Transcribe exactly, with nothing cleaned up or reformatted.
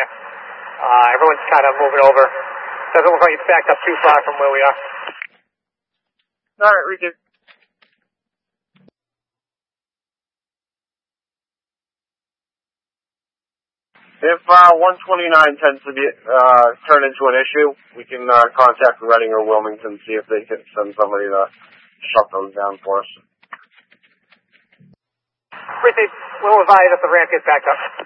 Uh, everyone's kind of moving over. Doesn't look like it's backed up too far from where we are. All right, Ricky. If uh, one twenty-nine tends to be uh, turn into an issue, we can uh, contact Reading or Wilmington, see if they can send somebody to shut those down for us. Ricky, we'll advise if the ramp gets backed up.